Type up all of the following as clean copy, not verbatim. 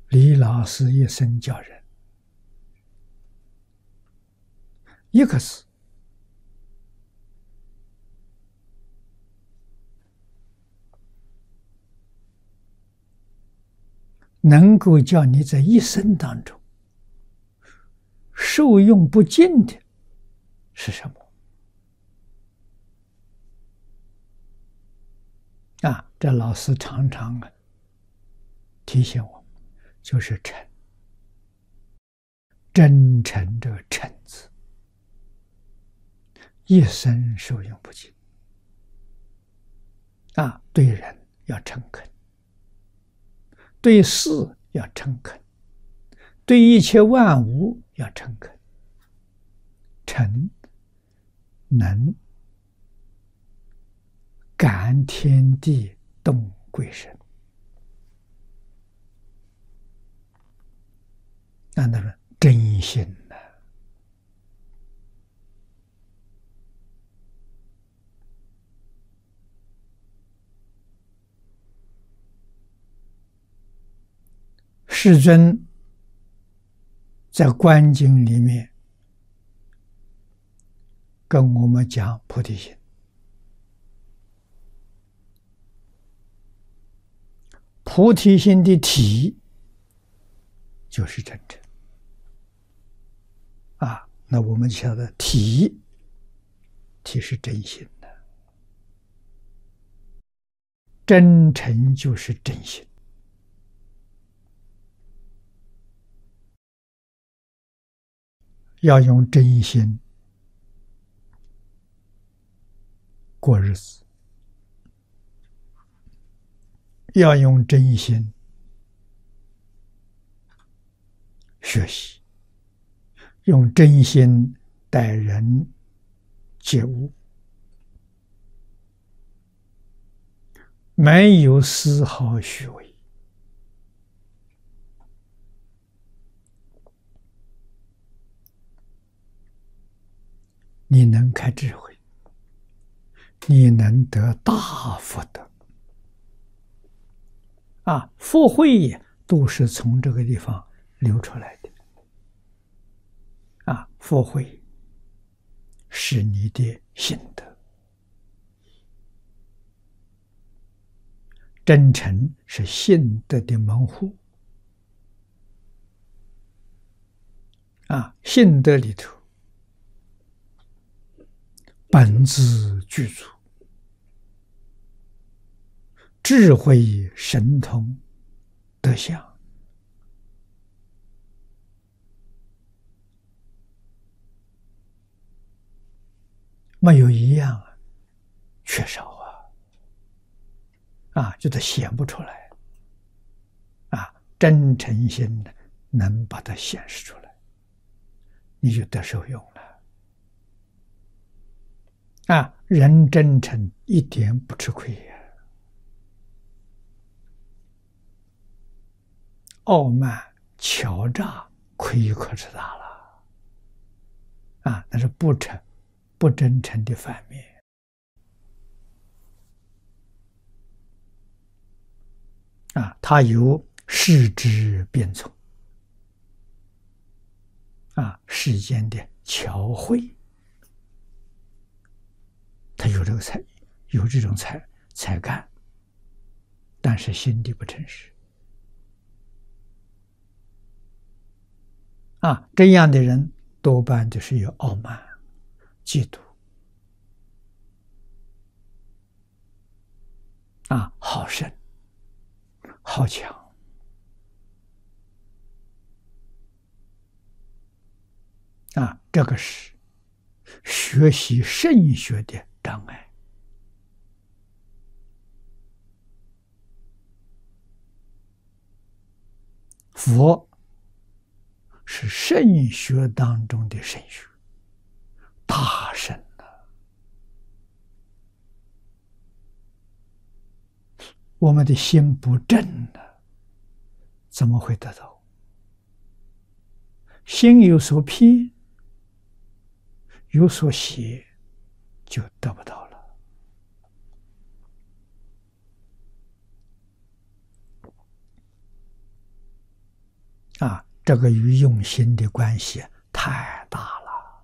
李老师一生教人，一个字能够叫你在一生当中受用不尽的是什么？这老师常常提醒我，就是诚，真诚这个诚字，一生受用不尽。对人要诚恳，对事要诚恳，对一切万物要诚恳。诚能感天地动鬼神。那是真心呐。世尊在观经里面跟我们讲菩提心，菩提心的体就是真诚。那我们晓得体是真心的，真诚就是真心。要用真心过日子，要用真心学习，用真心待人接物，没有丝毫虚伪。你能开智慧，你能得大福德。福慧都是从这个地方流出来的。福慧是你的心得，真诚是信德的门户。信德里头本自具足，智慧神通德相，没有一样缺少就得显不出来。真诚心能把它显示出来，你就得受用了。人真诚一点不吃亏呀。傲慢敲诈亏可是大了。那是不真诚的反面。它有世之变从，世间的巧慧，他有这个这种才干，但是心地不诚实。这样的人多半就是有傲慢、嫉妒，好胜、好强。这个是学习圣学的障碍。佛是圣学当中的圣学，大圣我们的心不正怎么会得到？心有所偏，有所邪，就得不到了。 这个与用心的关系太大了。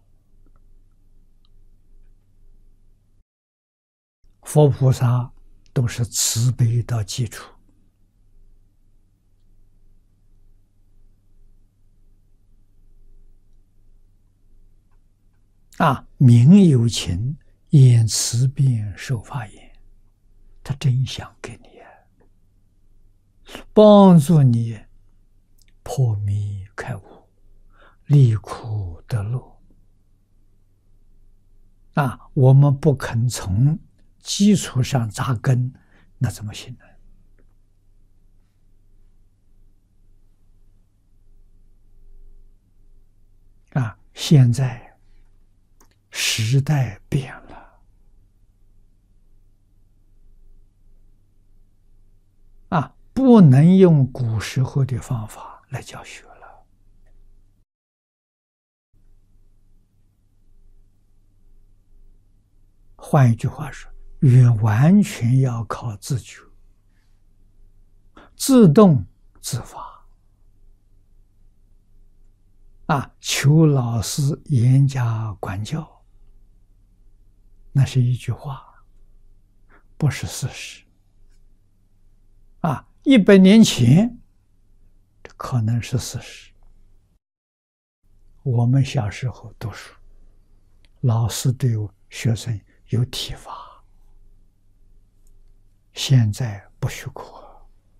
佛菩萨都是慈悲到基础，明有情，演慈悲受法言，他真想给你帮助你破迷开悟，离苦得乐。我们不肯从基础上扎根，那怎么行呢？现在时代变了，不能用古时候的方法来教学了。换一句话说，完全要靠自觉，自动自发。求老师严加管教，那是一句话，不是事实。100年前这可能是事实。我们小时候读书，老师对学生有体罚，现在不许可。